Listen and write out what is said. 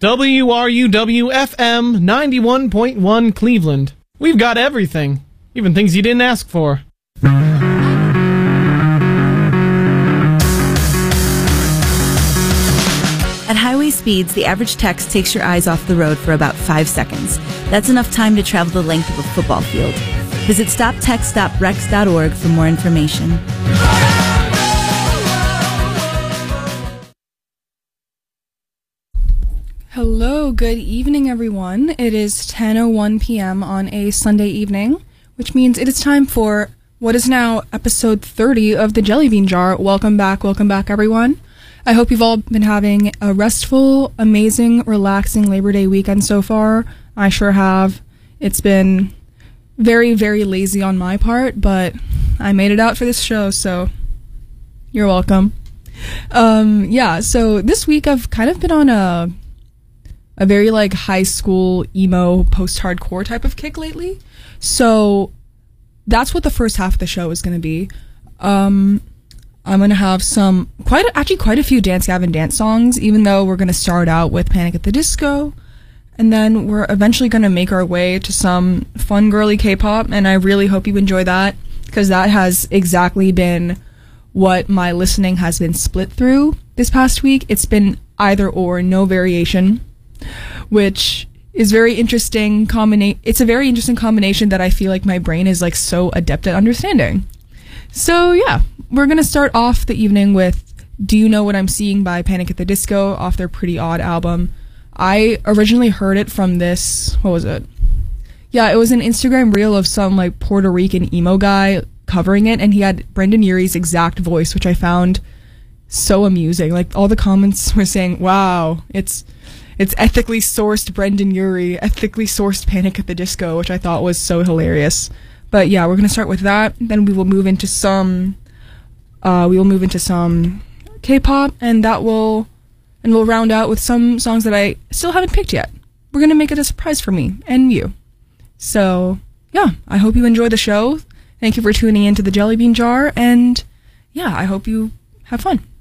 WRUW-FM 91.1 Cleveland. We've got everything, even things you didn't ask for. At highway speeds, the average text takes your eyes off the road for about 5 seconds. That's enough time to travel the length of a football field. Visit stoptextstoprex.org for more information. Hello, good evening, everyone. It is 10:01 p.m. on a Sunday evening, which means it is time for what is now episode 30 of the Jelly Bean Jar. Welcome back, everyone. I hope you've all been having a restful, amazing, relaxing Labor Day weekend so far. I sure have. It's been very, very lazy on my part, but I made it out for this show, so you're welcome. So this week I've kind of been on a very high school emo post-hardcore type of kick lately. So that's what the first half of the show is going to be. I'm going to have quite a few Dance Gavin Dance songs, even though we're going to start out with Panic! At the Disco. And then we're eventually going to make our way to some fun girly K-pop. And I really hope you enjoy that, because that has exactly been what my listening has been split through this past week. It's been either or, no variation, which is very interesting. It's a very interesting combination that I feel like my brain is so adept at understanding. So yeah, we're gonna start off the evening with Do You Know What I'm Seeing by Panic! At the Disco off their Pretty Odd album. I originally heard it from this, what was it? Yeah, it was an Instagram reel of some Puerto Rican emo guy covering it, and he had Brendan Urie's exact voice, which I found so amusing. All the comments were saying, wow, it's ethically sourced Brendan Urie, ethically sourced Panic! At the Disco, which I thought was so hilarious. But yeah, we're gonna start with that. Then we will move into some K-pop, and we'll round out with some songs that I still haven't picked yet. We're gonna make it a surprise for me and you. So yeah, I hope you enjoy the show. Thank you for tuning in to the Jelly Bean Jar, and yeah, I hope you have fun.